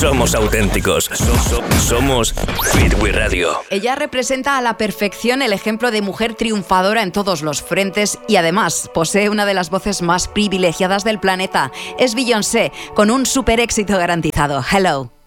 somos auténticos. Somos Hit Wii Radio. Ella representa a la perfección el ejemplo de mujer triunfadora en todos los frentes y además posee una de las voces más privilegiadas del planeta. Es Beyoncé, con un super éxito garantizado. Hello.